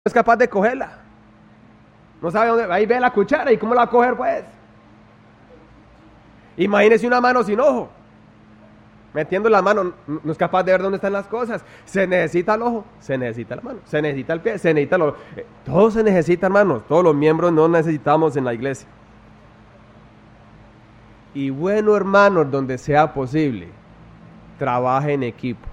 es capaz de cogerla. No sabe dónde, ahí ve la cuchara y cómo la va a coger pues. Imagínese una mano sin ojo, metiendo la mano, no es capaz de ver dónde están las cosas. Se necesita el ojo, se necesita la mano, se necesita el pie, se necesita todo se necesita, hermanos. Todos los miembros no necesitamos en la iglesia. Y bueno, hermanos, donde sea posible, trabaje en equipo.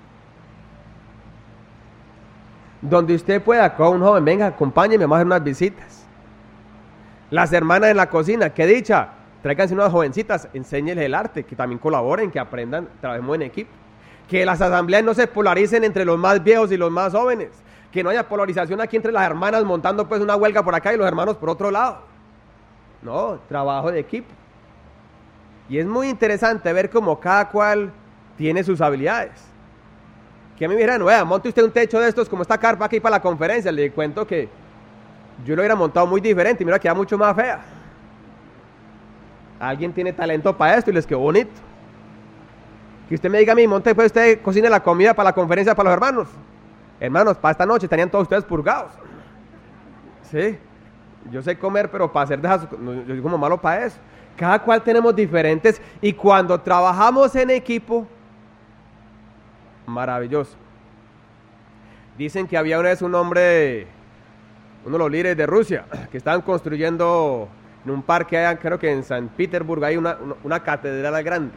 Donde usted pueda, con un joven, venga, acompáñeme, vamos a hacer unas visitas. Las hermanas en la cocina, qué dicha, tráiganse unas jovencitas, enséñenles el arte, que también colaboren, que aprendan, trabajemos en equipo. Que las asambleas no se polaricen entre los más viejos y los más jóvenes. Que no haya polarización aquí entre las hermanas montando pues una huelga por acá y los hermanos por otro lado. No, trabajo de equipo. Y es muy interesante ver cómo cada cual tiene sus habilidades. Que a mí me dijeron, vea, monte usted un techo de estos como esta carpa aquí para la conferencia. Le cuento que yo lo hubiera montado muy diferente y mira, queda mucho más fea. Alguien tiene talento para esto y les quedó bonito. Que usted me diga a mí, monte pues usted, cocine la comida para la conferencia para los hermanos. Hermanos, para esta noche tenían todos ustedes purgados. Sí, yo sé comer, pero para hacer de esas, yo soy como malo para eso. Cada cual tenemos diferentes y cuando trabajamos en equipo, maravilloso. Dicen que había una vez un hombre, uno de los líderes de Rusia, que estaban construyendo en un parque allá, creo que en San Petersburgo, hay una catedral grande.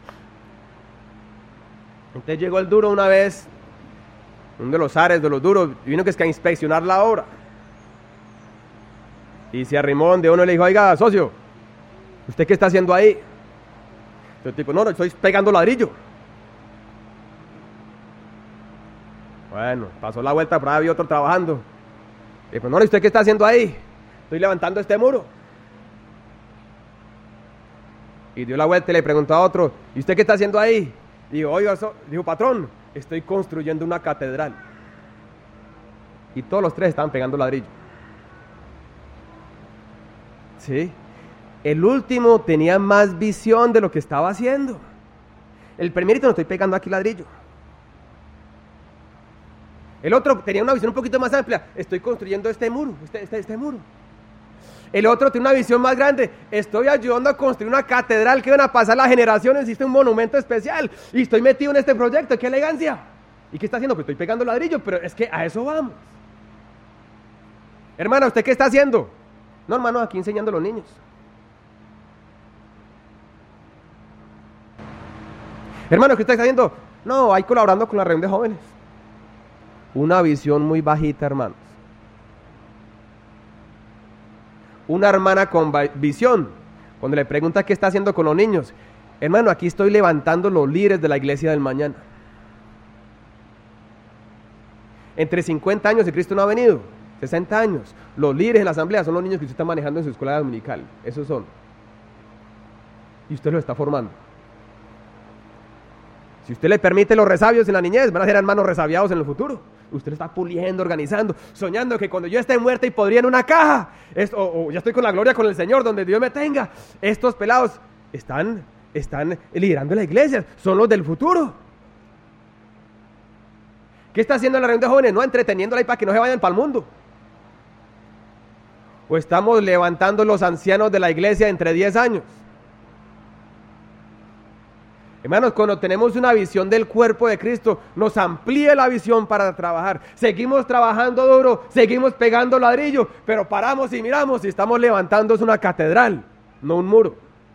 Entonces llegó el duro una vez, uno de los zares de los duros, y vino que es que a inspeccionar la obra. Y se arrimó donde uno y le dijo, oiga, socio, ¿usted qué está haciendo ahí? El tipo, no, estoy pegando ladrillo. Bueno, pasó la vuelta, por ahí había otro trabajando. Le dijo, no, ¿y usted qué está haciendo ahí? Estoy levantando este muro. Y dio la vuelta y le preguntó a otro, ¿y usted qué está haciendo ahí? Dijo, oiga, dijo, patrón, estoy construyendo una catedral. Y todos los tres estaban pegando ladrillo. Sí. El último tenía más visión de lo que estaba haciendo. El primerito no estoy pegando aquí ladrillo. El otro tenía una visión un poquito más amplia. Estoy construyendo este muro, este muro. El otro tiene una visión más grande. Estoy ayudando a construir una catedral que van a pasar las generaciones. Existe un monumento especial. Y estoy metido en este proyecto. ¡Qué elegancia! ¿Y qué está haciendo? Pues estoy pegando ladrillo, pero es que a eso vamos. Hermana, ¿usted qué está haciendo? No, hermano, aquí enseñando a los niños. Hermano, ¿qué está haciendo? No, ahí colaborando con la reunión de jóvenes. Una visión muy bajita, hermanos. Una hermana con visión, cuando le pregunta qué está haciendo con los niños, hermano, aquí estoy levantando los líderes de la iglesia del mañana. Entre 50 años y Cristo no ha venido, 60 años, los líderes de la asamblea son los niños que usted está manejando en su escuela dominical, esos son. Y usted los está formando. Si usted le permite los resabios en la niñez, van a ser hermanos resabiados en el futuro. Usted lo está puliendo, organizando, soñando que cuando yo esté muerta y podría en una caja, o ya estoy con la gloria con el Señor, donde Dios me tenga, estos pelados están liderando la iglesia, son los del futuro. ¿Qué está haciendo la reunión de jóvenes? No, entreteniéndola ahí para que no se vayan para el mundo. O estamos levantando los ancianos de la iglesia entre 10 años. Hermanos, cuando tenemos una visión del cuerpo de Cristo, nos amplía la visión para trabajar. Seguimos trabajando duro, seguimos pegando ladrillo, pero paramos y miramos y estamos levantando una catedral, no un muro.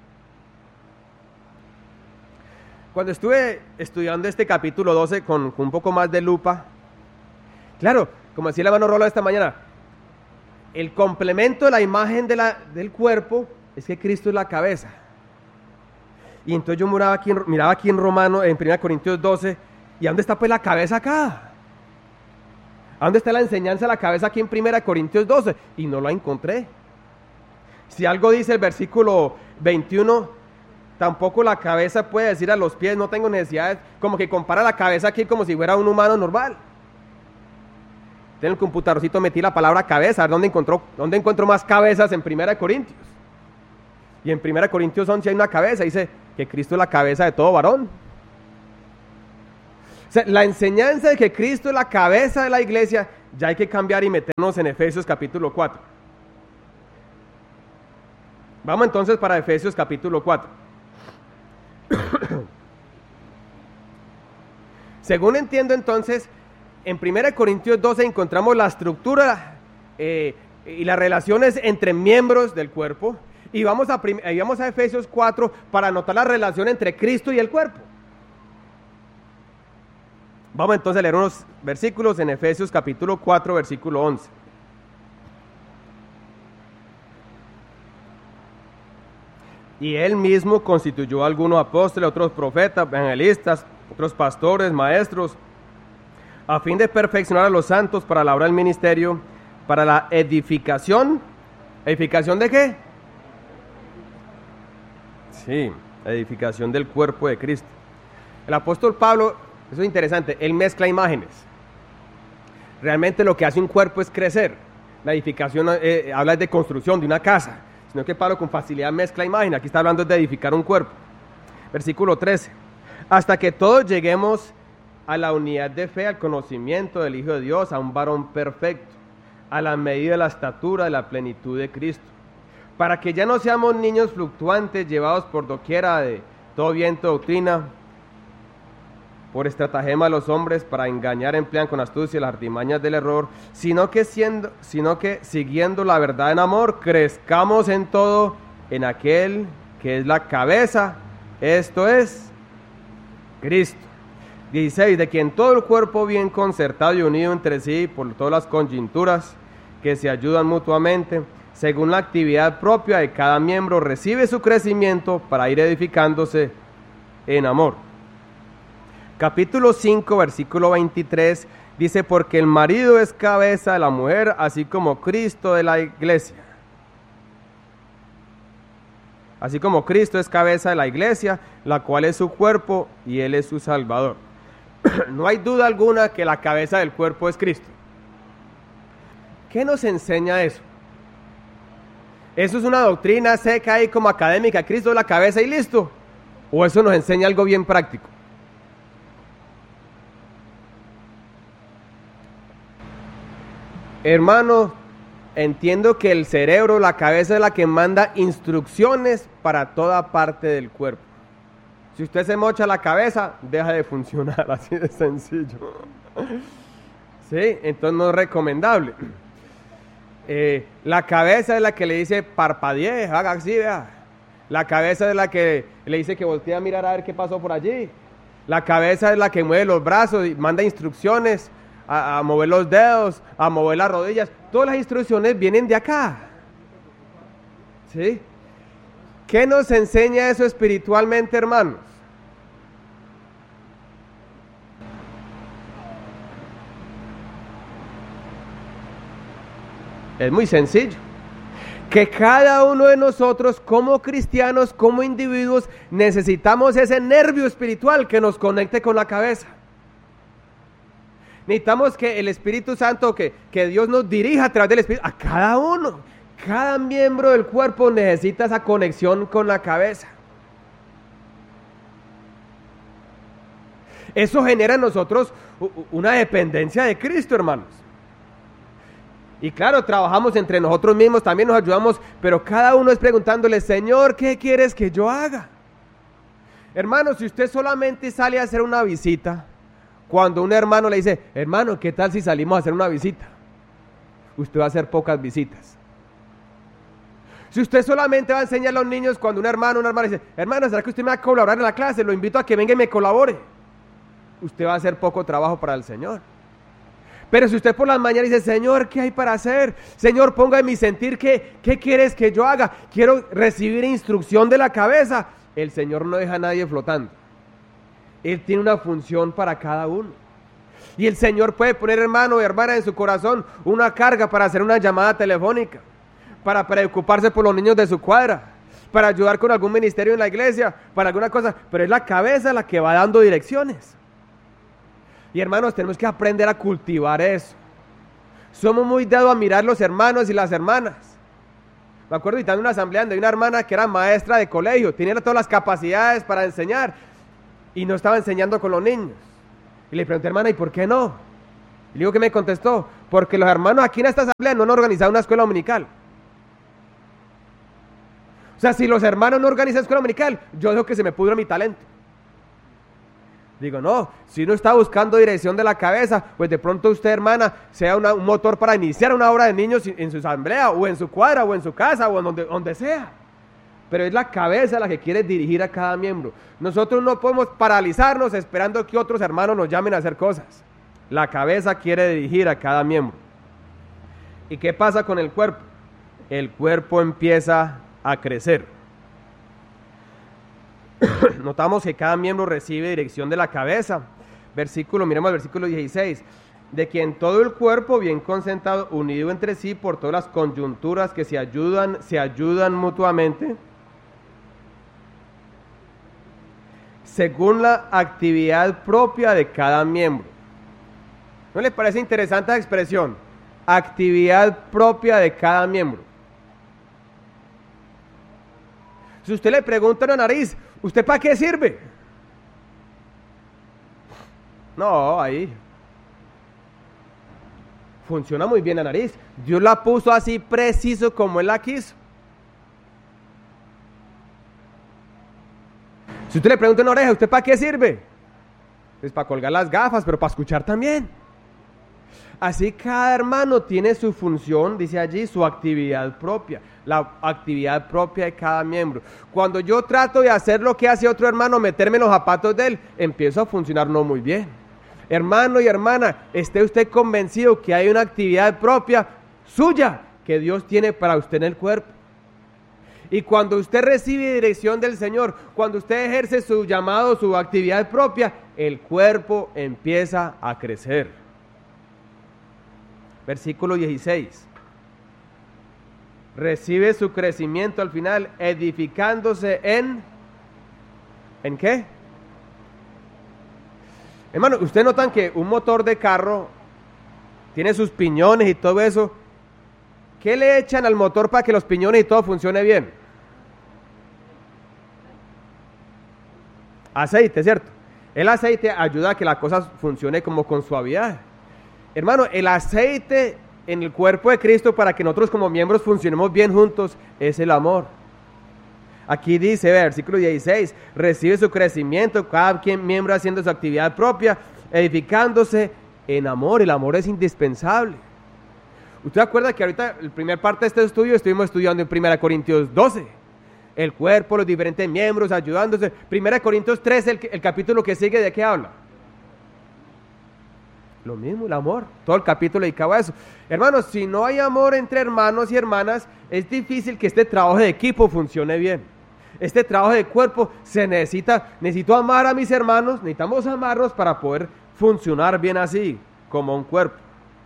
Cuando estuve estudiando este capítulo 12 con un poco más de lupa, claro, como decía el hermano Rolo esta mañana, el complemento de la imagen del cuerpo es que Cristo es la cabeza. Y entonces yo miraba aquí en Romano, en 1 Corintios 12, ¿y a dónde está pues la cabeza acá? ¿A dónde está la enseñanza de la cabeza aquí en 1 Corintios 12? Y no la encontré. Si algo dice el versículo 21, tampoco la cabeza puede decir a los pies, no tengo necesidades, como que compara la cabeza aquí como si fuera un humano normal. En el computadorcito metí la palabra cabeza, a ver dónde encuentro más cabezas en 1 Corintios. Y en 1 Corintios 11 hay una cabeza, dice que Cristo es la cabeza de todo varón. O sea, la enseñanza de que Cristo es la cabeza de la iglesia, ya hay que cambiar y meternos en Efesios capítulo 4. Vamos entonces para Efesios capítulo 4. Según entiendo entonces, en 1 Corintios 12 encontramos la estructura y las relaciones entre miembros del cuerpo. Y vamos a Efesios 4 para notar la relación entre Cristo y el cuerpo. Vamos entonces a leer unos versículos en Efesios capítulo 4, versículo 11. Y él mismo constituyó a algunos apóstoles, otros profetas, evangelistas, otros pastores, maestros, a fin de perfeccionar a los santos para la obra del ministerio, para la edificación. ¿Edificación de qué? Sí, la edificación del cuerpo de Cristo. El apóstol Pablo, eso es interesante, él mezcla imágenes. Realmente lo que hace un cuerpo es crecer. La edificación habla de construcción de una casa, sino que Pablo con facilidad mezcla imágenes. Aquí está hablando de edificar un cuerpo. Versículo 13. Hasta que todos lleguemos a la unidad de fe, al conocimiento del Hijo de Dios, a un varón perfecto, a la medida de la estatura de la plenitud de Cristo, para que ya no seamos niños fluctuantes, llevados por doquiera de todo viento de doctrina, por estratagema de los hombres, para engañar emplean con astucia las artimañas del error, sino que siguiendo la verdad en amor, crezcamos en todo en aquel que es la cabeza, esto es Cristo. 16, de quien todo el cuerpo bien concertado y unido entre sí por todas las coyunturas que se ayudan mutuamente, según la actividad propia de cada miembro, recibe su crecimiento para ir edificándose en amor. Capítulo 5, versículo 23, dice, porque el marido es cabeza de la mujer, así como Cristo de la iglesia. Así como Cristo es cabeza de la iglesia, la cual es su cuerpo y Él es su Salvador. No hay duda alguna que la cabeza del cuerpo es Cristo. ¿Qué nos enseña eso? ¿Eso es una doctrina seca y como académica? ¿Cristo es la cabeza y listo? ¿O eso nos enseña algo bien práctico? Hermano, entiendo que el cerebro, la cabeza es la que manda instrucciones para toda parte del cuerpo. Si usted se mocha la cabeza, deja de funcionar, así de sencillo. ¿Sí? Entonces no es recomendable. La cabeza es la que le dice parpadee, haga así, vea. La cabeza es la que le dice que voltee a mirar a ver qué pasó por allí. La cabeza es la que mueve los brazos y manda instrucciones a mover los dedos, a mover las rodillas. Todas las instrucciones vienen de acá. ¿Sí? ¿Qué nos enseña eso espiritualmente, hermanos? Es muy sencillo. Que cada uno de nosotros como cristianos, como individuos, necesitamos ese nervio espiritual que nos conecte con la cabeza. Necesitamos que el Espíritu Santo, que Dios nos dirija a través del Espíritu, a cada uno. Cada miembro del cuerpo necesita esa conexión con la cabeza. Eso genera en nosotros una dependencia de Cristo, hermanos. Y claro, trabajamos entre nosotros mismos, también nos ayudamos, pero cada uno es preguntándole, Señor, ¿qué quieres que yo haga? Hermano, si usted solamente sale a hacer una visita, cuando un hermano le dice, hermano, ¿qué tal si salimos a hacer una visita? Usted va a hacer pocas visitas. Si usted solamente va a enseñar a los niños, cuando una hermana dice, hermano, ¿será que usted me va a colaborar en la clase? Lo invito a que venga y me colabore. Usted va a hacer poco trabajo para el Señor. Pero si usted por las mañanas dice, Señor, ¿qué hay para hacer? Señor, ponga en mi sentir, ¿qué quieres que yo haga? Quiero recibir instrucción de la cabeza. El Señor no deja a nadie flotando. Él tiene una función para cada uno. Y el Señor puede poner, hermano y hermana, en su corazón una carga para hacer una llamada telefónica, para preocuparse por los niños de su cuadra, para ayudar con algún ministerio en la iglesia, para alguna cosa. Pero es la cabeza la que va dando direcciones. Y hermanos, tenemos que aprender a cultivar eso. Somos muy dados a mirar los hermanos y las hermanas. Me acuerdo ahorita en una asamblea donde hay una hermana que era maestra de colegio, tenía todas las capacidades para enseñar y no estaba enseñando con los niños. Y le pregunté, hermana, ¿y por qué no? Y le digo que me contestó, porque los hermanos aquí en esta asamblea no han organizado una escuela dominical. O sea, si los hermanos no organizan escuela dominical, yo dejo que se me pudra mi talento. Digo, no, si uno está buscando dirección de la cabeza, pues de pronto usted, hermana, sea un motor para iniciar una obra de niños en su asamblea, o en su cuadra, o en su casa, o en donde sea. Pero es la cabeza la que quiere dirigir a cada miembro. Nosotros no podemos paralizarnos esperando que otros hermanos nos llamen a hacer cosas. La cabeza quiere dirigir a cada miembro. ¿Y qué pasa con el cuerpo? El cuerpo empieza a crecer. Notamos que cada miembro recibe dirección de la cabeza. Miremos el versículo 16. De quien todo el cuerpo bien concentrado, unido entre sí por todas las coyunturas que se ayudan mutuamente, según la actividad propia de cada miembro. ¿No les parece interesante la expresión? Actividad propia de cada miembro. Si usted le pregunta a la nariz, ¿usted para qué sirve? No, ahí funciona muy bien la nariz. Dios la puso así preciso como Él la quiso. Si usted le pregunta a una oreja, ¿usted para qué sirve? Pues para colgar las gafas, pero para escuchar también. Así cada hermano tiene su función, dice allí, su actividad propia. La actividad propia de cada miembro. Cuando yo trato de hacer lo que hace otro hermano, meterme en los zapatos de él, empiezo a funcionar no muy bien. Hermano y hermana, esté usted convencido que hay una actividad propia suya que Dios tiene para usted en el cuerpo. Y cuando usted recibe dirección del Señor, cuando usted ejerce su llamado, su actividad propia, el cuerpo empieza a crecer. Versículo 16. Recibe su crecimiento al final, edificándose ¿en qué? Hermano, ustedes notan que un motor de carro tiene sus piñones y todo eso. ¿Qué le echan al motor para que los piñones y todo funcione bien? Aceite, ¿cierto? El aceite ayuda a que la cosa funcione como con suavidad. Hermano, el aceite en el cuerpo de Cristo para que nosotros como miembros funcionemos bien juntos es el amor. Aquí dice, versículo 16, recibe su crecimiento, cada miembro haciendo su actividad propia, edificándose en amor. El amor es indispensable. ¿Usted acuerda que ahorita, la primera parte de este estudio, estuvimos estudiando en 1 Corintios 12? El cuerpo, los diferentes miembros ayudándose. 1 Corintios 13, el capítulo que sigue, ¿de qué habla? Lo mismo, el amor. Todo el capítulo dedicado a eso. Hermanos, si no hay amor entre hermanos y hermanas, es difícil que este trabajo de equipo funcione bien. Este trabajo de cuerpo necesito amar a mis hermanos, necesitamos amarnos para poder funcionar bien así, como un cuerpo.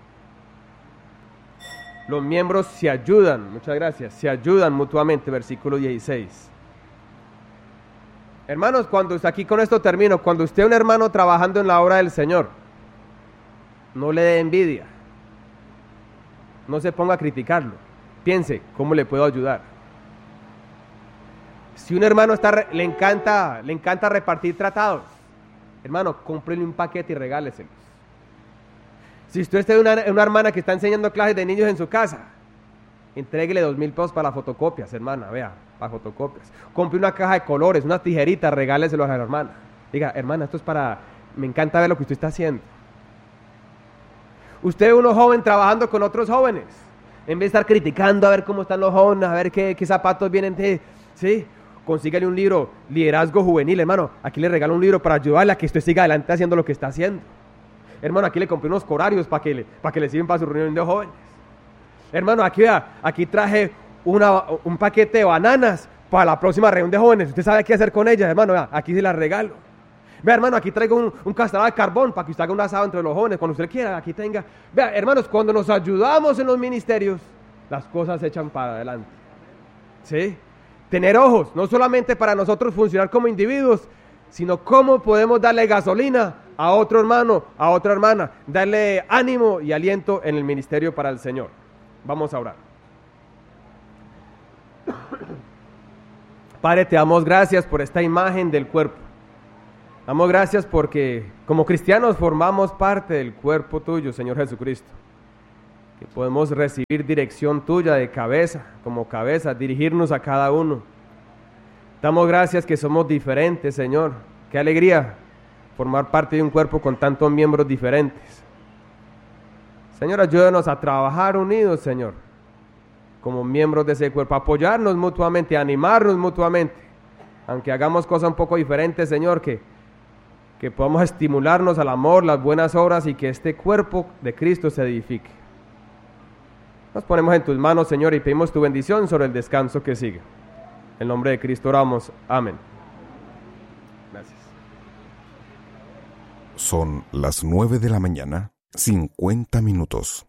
Los miembros se ayudan, muchas gracias, se ayudan mutuamente, versículo 16. Hermanos, aquí con esto termino, cuando usted es un hermano trabajando en la obra del Señor, no le dé envidia, no se ponga a criticarlo, piense, ¿cómo le puedo ayudar? Si un hermano le encanta repartir tratados, hermano, cómprele un paquete y regáleselos. Si usted es una hermana que está enseñando clases de niños en su casa, entréguele 2,000 pesos para las fotocopias, hermana, vea, para fotocopias. Compre una caja de colores, unas tijeritas, regáleselos a la hermana. Diga, hermana, esto es me encanta ver lo que usted está haciendo. Usted ve uno joven trabajando con otros jóvenes, en vez de estar criticando a ver cómo están los jóvenes, a ver qué zapatos vienen ¿sí? Consígale un libro, liderazgo juvenil, hermano, aquí le regalo un libro para ayudarle a que usted siga adelante haciendo lo que está haciendo. Hermano, aquí le compré unos corarios para que le sirvan para su reunión de jóvenes. Hermano, aquí traje un paquete de bananas para la próxima reunión de jóvenes. Usted sabe qué hacer con ellas, hermano, aquí se las regalo. Vea, hermano, aquí traigo un castrador de carbón para que usted haga un asado entre los jóvenes, cuando usted quiera, aquí tenga. Vea, hermanos, cuando nos ayudamos en los ministerios, las cosas se echan para adelante. ¿Sí? Tener ojos, no solamente para nosotros funcionar como individuos, sino cómo podemos darle gasolina a otro hermano, a otra hermana, darle ánimo y aliento en el ministerio para el Señor. Vamos a orar. Padre, te damos gracias por esta imagen del cuerpo. Damos gracias porque como cristianos formamos parte del cuerpo tuyo, Señor Jesucristo. Que podemos recibir dirección tuya de cabeza, como cabeza, dirigirnos a cada uno. Damos gracias que somos diferentes, Señor. Qué alegría formar parte de un cuerpo con tantos miembros diferentes. Señor, ayúdanos a trabajar unidos, Señor, como miembros de ese cuerpo, apoyarnos mutuamente, animarnos mutuamente, aunque hagamos cosas un poco diferentes, Señor, que podamos estimularnos al amor, las buenas obras y que este cuerpo de Cristo se edifique. Nos ponemos en tus manos, Señor, y pedimos tu bendición sobre el descanso que sigue. En nombre de Cristo oramos. Amén. Gracias. Son las 9 de la mañana, 50 minutos.